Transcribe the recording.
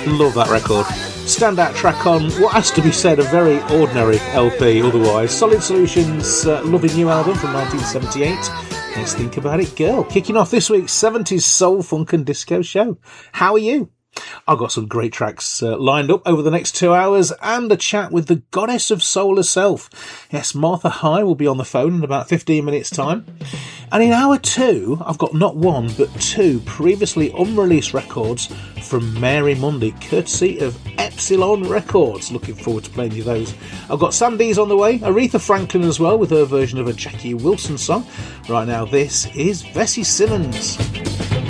Love that record. Standout track on what has to be said a very ordinary LP otherwise. Solid Solutions' Loving You album from 1978. Let's think about it, girl. Kicking off this week's 70s soul, funk and disco show. How are you? I've got some great tracks lined up over the next 2 hours and a chat with the goddess of soul herself. Yes, Martha High will be on the phone in about 15 minutes' time. And in hour 2, I've got not one, but 2 previously unreleased records from Mary Mundy, courtesy of Epsilon Records. Looking forward to playing you those. I've got Sam D's on the way, Aretha Franklin as well, with her version of a Jackie Wilson song. Right now, this is Vesey Simmons.